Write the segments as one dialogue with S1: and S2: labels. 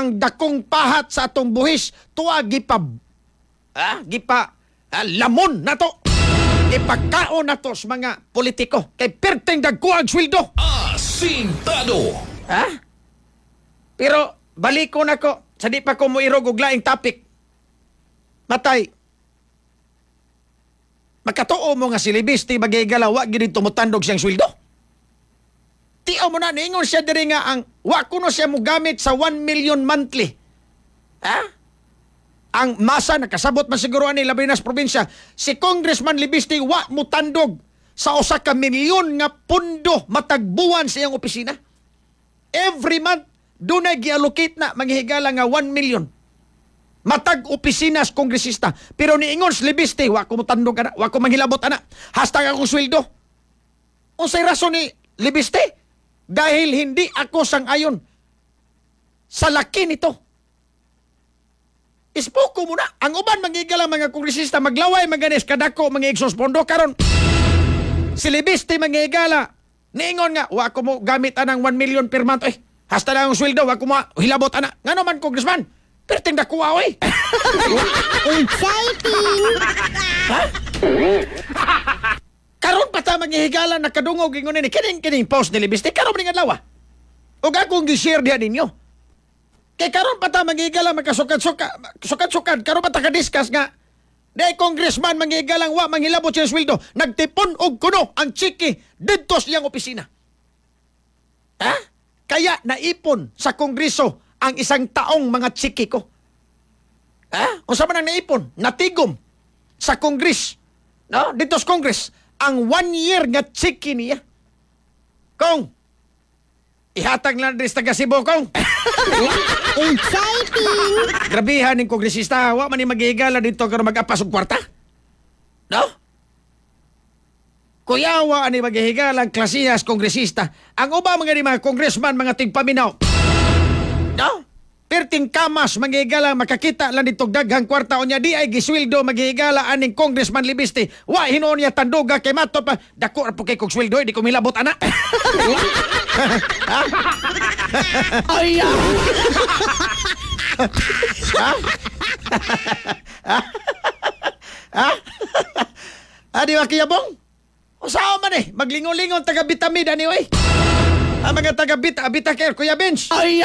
S1: ang dakong pahat sa atong buhis tuwa lamon na to. Ipagkaon na to sa mga politiko kay perteng dagkuag sweldo.
S2: Asintado.
S1: Ha? Pero balik ko na ko sa di pa ko mo irog og laing topic. Matay. Makatuo mo nga si Libisti magigala wa gid tumutandog siyang sweldo. Tiaw mo na niingon siya diri nga ang wa kuno siya mo gamit sa 1 million monthly. Ha? Ang masa nakasabot man siguro ani labi na sa probinsya. Si Congressman Libisti wa mo tandog sa usa ka milyon nga pundo matagbuwan sa iyang opisina. Every month dunay gi-allocate na manghigala nga 1 million. Matag opisina sa kongresista. Pero niingon si Libisti wa ko mo tandog ana, wa ko manghilabot ana. Hastag akong sweldo. Unsay rason ni Libisti? Dahil hindi ako sang-ayon sa laki nito. Ispoko mo na. Ang uban mangigalang mga kongresista maglaway maganis kadako mga exhaust pondo karon. Si Libisti mangigala. Niingon nga, wa ko mo gamit anang 1 million per month. Hasta na ang sweldo, wa ko mo hilabot ana. Nga naman, congressman? Perting dakuha, oy.
S3: Exciting!
S1: Ha? Karon pa ta manghihigala na kadungog ingon ni kining post ni Libisti karon ning adlaw. Og akong gi-share diha ninyo. Kay karon pa ta manghihigala magkasukat-sukat karon pa ta ka-discuss nga day congressman manghihigalang wa manghilabot siya sweldo nagtipon og kuno ang chiki didto sa iyang opisina. Ha? Kaya naipon sa kongreso ang isang taong mga chiki ko. Ha? Unsa man ang naipon? Natigom sa kongres. No? Dito sa kongres ang 1 year nga chiki niya. Kong, ihatag lang din sa taga Cebu, Kong.
S3: Exciting!
S1: Grabihan ng kongresista. Wa man ni maghihigala dito karon mag-apas og kwarta. No? Kuyawa ani maghihigalang klasihas kongresista. Ang uba mga congressman, mga tigpaminaw. No? Perting kamas manghihigala makakita lang ditong daghang kwarta o niya di ay gisweldo maghihigala aning Congressman Libisti. Wa hinoon niya tanduga kay matot pa. Dako ra po kay kog sweldo di ko milabot ana.
S3: Ay!
S1: Adi wa kiyabong? Usaw man maglingon-lingon taga bitamid ani oy. Ang mga taga-bita care, Kuya Bench.
S3: Ay!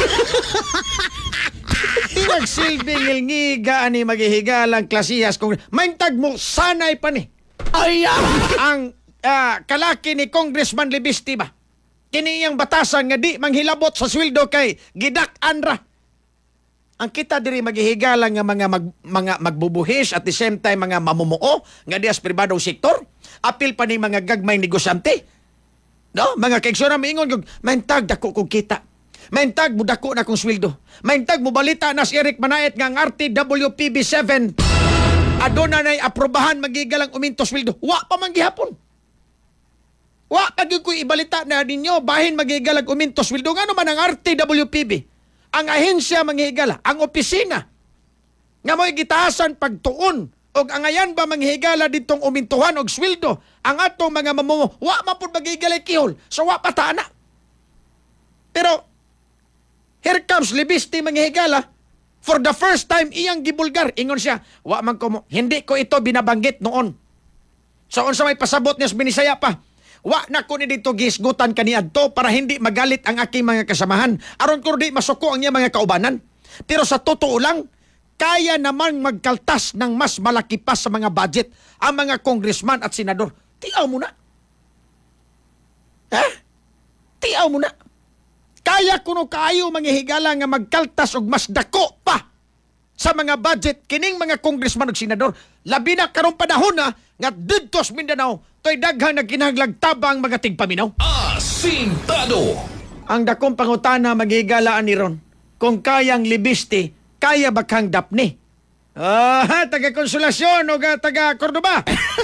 S1: Di nagsilbing ilngiga ani maghihigalang klasihas kung maintag mo sanay pa ni.
S3: Ay!
S1: Ang kalaki ni Congressman Libisti ba? Kini iyang batasan nga di manghilabot sa sweldo kay gidak anra. Ang kita diri maghihigalang nga mga magbubuhis at the same time mga mamumuo nga di as pribadong sektor. Apil pa ni mga gagmay negosyante. No, mga kaigsura miingon kog maintag dako kog kita. Maintag mo dako na kong sweldo. Maintag mo balita na si Eric Manait nga ang RTWPB7 aduna nay aprobahan magigalang uminto sweldo. Wa pa man gihapon. Wa pa gyud ko ibalita na ninyo bahin magigalang uminto sweldo ngano man ang RTWPB. Ang ahensya manghigala, ang opisina nga mo'y gitahasan pagtuon og angayan ba manghigala ditong umintuhan og sweldo ang atong mga mamumo wa man pud maghigalay kihol so wa patana. Pero here comes Libisti manghigala for the first time iyang gibulgar ingon siya wa man ko hindi ko ito binabanggit noon. So unsa may pasabot niya sa Binisaya pa wa na ko ni dito gisgutan kaniadto para hindi magalit ang aking mga kasamahan aron ko di masuko ang iyang mga kaubanan. Pero sa totoo lang kaya naman magkaltas ng mas malaki pa sa mga budget ang mga congressman at senador. Tiaw mo na. Ha? Tiaw mo na. Kaya kuno kaayo manghihigala nga magkaltas og mas dako pa sa mga budget kining mga congressman ug senador. Labi na karong panahon na nga didto sa Mindanao toy daghang nagkinahanglang mga tigpaminaw.
S2: Asintado.
S1: Ang dakong pangutana maghigalaan ni ron kung kayang Libisti kaya bakang Dapni. Taga Konsolasyon o taga Cordoba.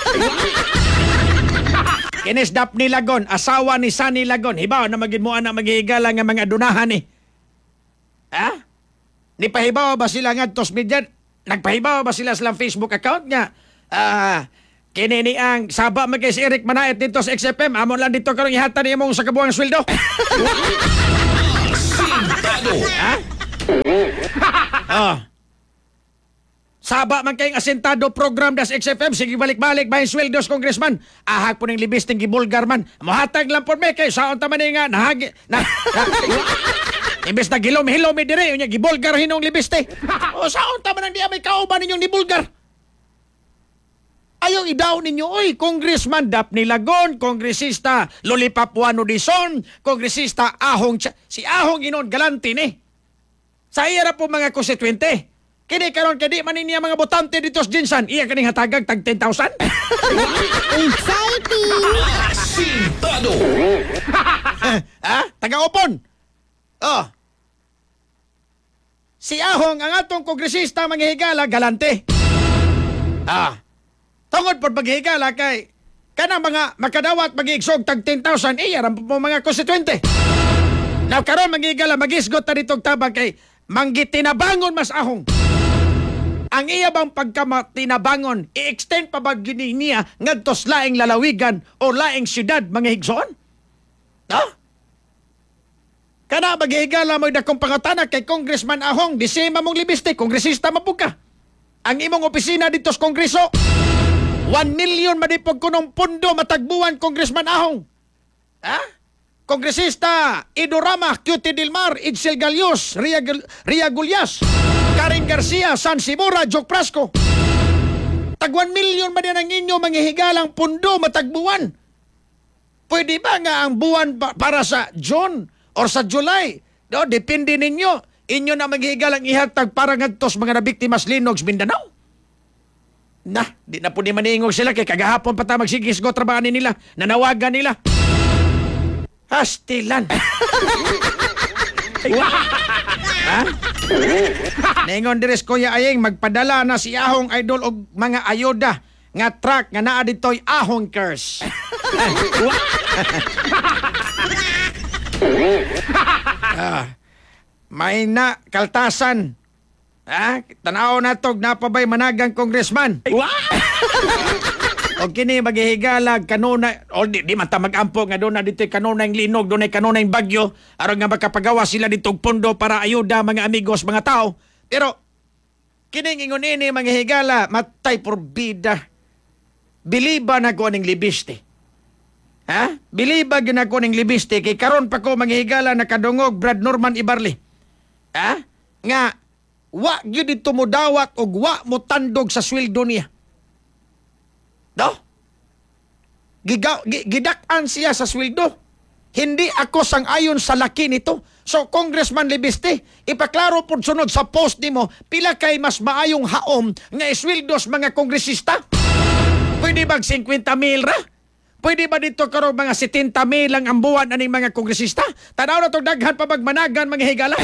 S1: Kinis Dapni Lagon, asawa ni Sunny Lagon. Hibaw na magin mo anak maghihigala nga mga dunahan ni. Ha? Nipahibaw ba sila nga tos media? Nagpahibaw ba sila sa Facebook account nga? Kini ni ang saba magkay si Eric Manait dito sa XFM. Amon lang dito karong ihatan ni imong sa kabuang sweldo.
S2: Asintado.
S1: Ha? Oh. Saba man kayong asentado program das XFM, sige balik-balik bahin sweldos, congressman. Ahag po ng libis ting gibulgar man. Mahatag lang po me kay saon ta man nga nahagi na. Imbes na gilom-hilom dire unya gibulgar hinong libis te. O saon ta man ang di may kauban ninyong nibulgar. Ayaw idaw ninyo, oy, Congressman Daphne Lagon, Kongresista Lollipop Juan Odison, Kongresista Ahong, si Ahong inon galante ni. Sa iya ra po mga konstituente. Kini karon kadi man niya mga botante dito sa Jinsan, iya kaning hatagag tag 10,000.
S3: Exciting!
S2: Asintado.
S1: Ha? Taga-upon. Oh. Si Ahong ang atong kongresista manghihigala galante. Ah. Tungod pod maghihigala kay kanang mga makadawat magiigsog tag 10,000 iya ra po mga konstituente. Now karon manghihigala magisgot ta ditong tabang kay manggitinabangon mas Ahong. Ang iya bang pagkamatinabangon, i-extend pa ba gini niya ngadtos laing lalawigan o laing syudad mga higsoon? No? Kana maghihigala mo dakong pangutana kay Congressman Ahong, di sima mong libiste, kongresista mabuka. Ang imong opisina dito sa Kongreso, 1 million madipog kunong pundo matagbuan Congressman Ahong. Ha? Kongresista Idorama, Cutie Dilmar, Idsel Galios, Ria Gulyas, Karen Garcia, San Simura, Jok Prasco. Tag 1 million man yan ang inyo manghihigalang pundo matagbuan. Pwede ba nga ang buwan para sa June or sa July? No, depende ninyo. Inyo na manghihigalang ihatag para ngadtos mga nabiktimas Linog sa Mindanao. Nah, di na po di maningog sila kay kagahapon pa ta magsigisgo trabaho nila, nanawagan nila. Hastilan. Ha? Ningon dires Kuya Ayeng magpadala na si Ahong Idol og mga ayoda nga truck nga naa ditoy Ahong Curse. May na kaltasan. Ha? Tanaw na tog napabay managang congressman. O kini maghihigalag kanuna o di man ta magampo nga doon na dito kanuna yung linog, doon ay kanuna yung bagyo aron nga makapagawa sila dito og pondo para ayuda mga amigos, mga tao. Pero kining ingon ini manghihigala matay porbida. Biliba na ko ning libiste. Ha? Biliba gyud ako ning libiste kay karon pa ko manghihigala nakadungog Brad Norman Ibarli. Ha? Nga wa gyud dito mo dawat og wa mo tandog sa sweldo niya. No? Gidak-an siya sa sweldo. Hindi ako sang-ayon sa laki nito. So, Congressman Libiste, ipaklaro po sunod sa post nimo, pila kay mas maayong haom nga isweldos mga kongresista? Pwede ba 50 mil ra? Pwede ba dito karon mga 70 mil lang ang buwan aning mga kongresista? Tanaw na itong daghan pa magmanagan mga higala.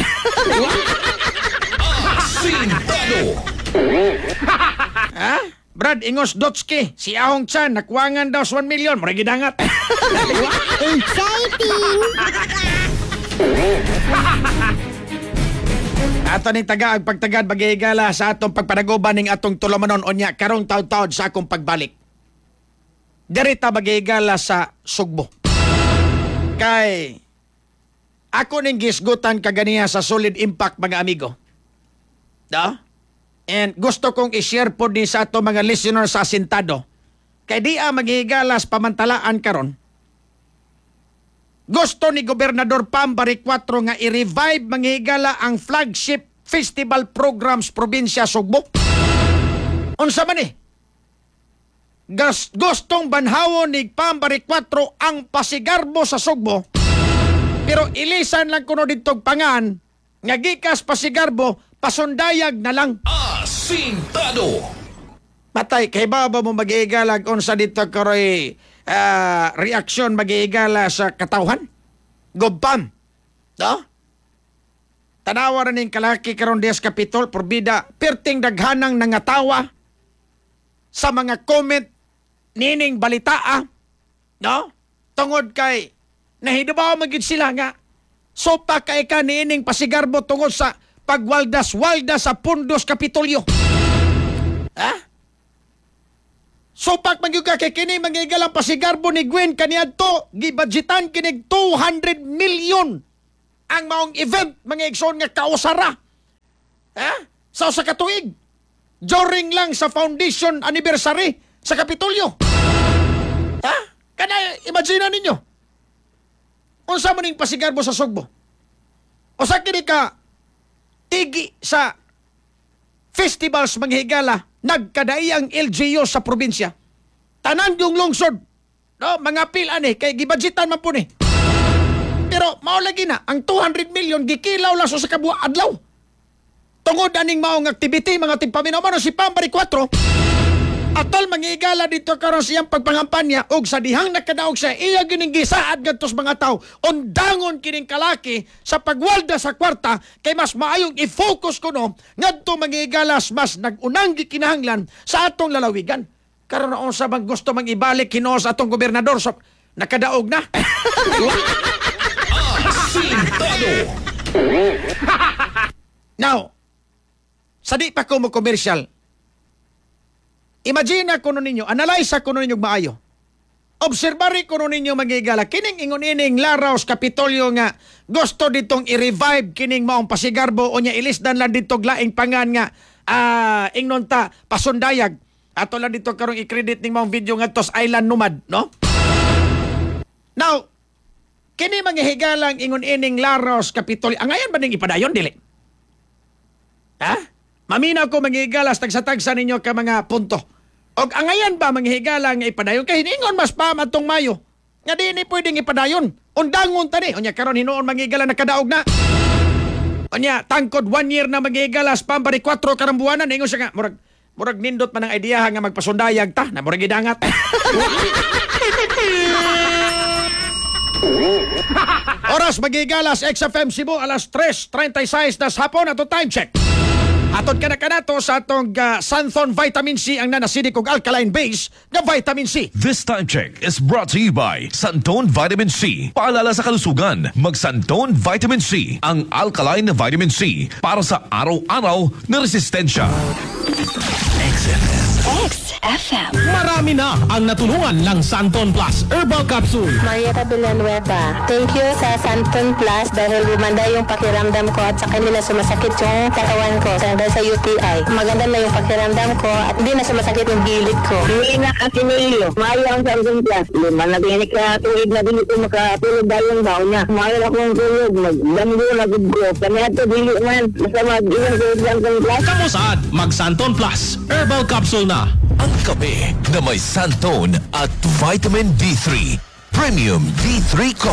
S2: Asintado.
S1: Ha? Brad Ingos Dotski, si Ahong Chan, nakuwangan daw 1 million, maragi dangat.
S3: Exciting!
S1: Ato ning tagaag pagtagad magihigala sa atong pagpanaguban ning atong tulumanon onya karong taud-taud sa akong pagbalik. Dirita magihigala sa Sugbo. Kay ako ning gisgutan kaganiya sa Solid Impact mga amigo. No? And gusto kong i-share po din sa ato mga listeners sa Asintado. Kay di maghihigalas pamantalaan karon. Gusto ni Gobernador Pam Bari 4 nga i-revive manghihigala ang flagship festival programs probinsya Sugbo. Unsa man gustong banhawon ni Pam Bari 4 ang Pasigarbo sa Sugbo. Pero ilisan lang kuno dito pangan nga gikas Pasigarbo pasundayag na lang.
S2: Asintado.
S1: Patay, kay baba mo mag-iigala kung sa dito karoy reaksyon mag-iigala sa katawhan? Gobpam. No? Tanawa rin yung kalaki karon des Kapitol, porbida, perting daghanang nangatawa sa mga comment nining balitaa. No? Tungod kay, nahidabaw magid sila nga, sopa kay ka nining Pasigarbo tungod sa pagwaldas-waldas sa Pundos Kapitolyo. Ha? Supak magyuga kay kini mangigalang Pasigarbo ni Gwen kaniadto gibudgetan kinig 200 million ang maong event mga igsoon nga kausara. Ha? sa usa ka tuig. During lang sa foundation anniversary sa Kapitolyo. Ha? Kana, imagine ninyo. Unsa man ning pasigarbo sa Sugbo? O sa kini ka tigi sa festivals manghigala nagkadaiyang LGU sa probinsya. Tanan yung lungsod. No, mga pil ani kay gibudgetan man po ni. Pero mao lagi na ang 200 million gikilaw lang sa kabuang adlaw. Tungod aning maong activity mga timpaminaw man si Pambari 4. Atol manghigala dito karon siyang pagpangampanya og sa dihang nakadaog sa iya gining gisaad ngadtos mga tao undangon kining kalaki sa pagwalda sa kwarta kay mas maayong i-focus kuno ngadto manghigalas mas nagunang gikinahanglan sa atong lalawigan. Karon na unsa bang gusto mang ibalik hinuos atong gobernador sa nakadaog na.
S2: Asintado.
S1: Now, sa di pa ko mo commercial, imagine kuno ninyo, analyze kuno ninyo maayo. Obserbari kuno ninyo magigala kining ingon-ining Laraos Kapitolyo nga gusto ditong i-revive kining maong pasigarbo o nya ilisdan lang dito laing pangan nga ingnon ta pasundayag. Ato lang dito karong i-credit ning maong video nga tos Island Nomad, no? Now, kini manghihigalang ingon-ining Laraos Kapitolyo, angayan ba ning ipadayon dili? Ha? Maminaw ko manghihigalas tagsa-tagsa ninyo ka mga punto. Og angayan ba manghihigalang nga ipadayon? Kaya hiningon mas pa matong Mayo. Nga di ni pwedeng ipadayon. Undangon ta ni. Onya karon hinuon manghihigala nakadaog na. Onya tangkod 1 year na manghihigalas Pambari 4 karambuanan. Ingon siya nga, murag nindot man ang idea nga magpasundayag ta. Na murag idangat. Oras maghihigalas XFM Cebu alas 3:36 das hapon ato time check. Atod ka na kanato sa atong Santhon Vitamin C ang nanasidik og alkaline base na vitamin C.
S2: This time check is brought to you by Santon Vitamin C. Paalala sa kalusugan, mag Santon Vitamin C, ang alkaline na vitamin C para sa araw-araw na resistensya.
S4: XFM.
S3: Marami na ang natulungan ng Santon Plus Herbal Capsule.
S4: Marieta Villanueva. Thank you sa Santon Plus dahil gumanda yung pakiramdam ko at sa kanila sumasakit yung katawan ko dahil sa UTI. Maganda na yung pakiramdam ko at hindi na sumasakit yung gilid ko.
S5: Hindi na kasi nilo. Maayo ang Santon Plus. Lima na binig ka tuwid na dili ko makatulog dahil yung baon niya. Maayo akong tulog. Magdamgo na gudgo. Kami ato dili man. Basta mag-iwan ko yung Santon Plus.
S3: Kamusad, mag Santon Plus Herbal Capsule na.
S2: Ang kape na may Santon at Vitamin D3. Premium D3